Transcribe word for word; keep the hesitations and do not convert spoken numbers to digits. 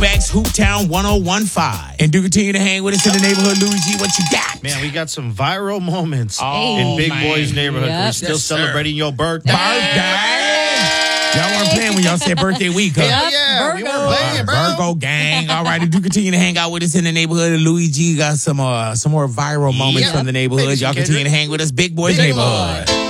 X, Hooptown one oh one point five. And do continue to hang with us in the neighborhood. Louis G, what you got? Man, we got some viral moments Oh, in Big man. Boy's neighborhood. Yep. We're still Yes, sir. celebrating your birthday. Birthday. Y'all weren't playing when y'all said birthday week, huh? Hell yeah, we Virgo. weren't playing, bro. Virgo gang. All right, do continue to hang out with us in the neighborhood. Louis G got some uh, some more viral moments Yeah. from the neighborhood. Thanks, Y'all Kendrick. continue to hang with us. Big Boys Big Neighborhood. Boy.